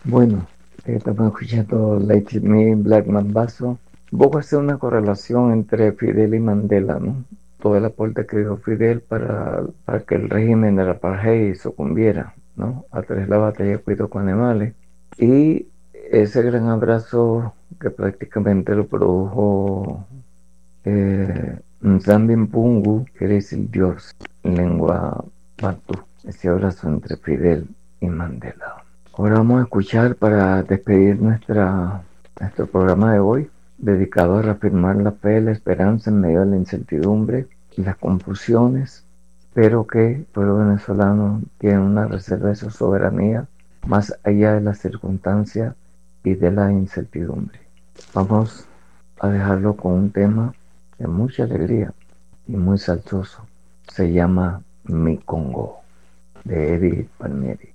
Bueno, estamos escuchando Let Me Black Mambazo. Voy a hacer una correlación entre Fidel y Mandela, ¿no? Todo el aporte que dio Fidel para que el régimen del apartheid sucumbiera, ¿no? A través de la batalla de Cuito con animales. Y ese gran abrazo que prácticamente lo produjo Nzambi Mpungu, quiere decir Dios, en lengua bantu. Ese abrazo entre Fidel y Mandela. Ahora vamos a escuchar para despedir nuestro programa de hoy, dedicado a reafirmar la fe y la esperanza en medio de la incertidumbre y las confusiones, pero que el pueblo venezolano tiene una reserva de su soberanía más allá de las circunstancias y de la incertidumbre. Vamos a dejarlo con un tema de mucha alegría y muy saltoso. Se llama Mi Congo, de Eddie Palmieri.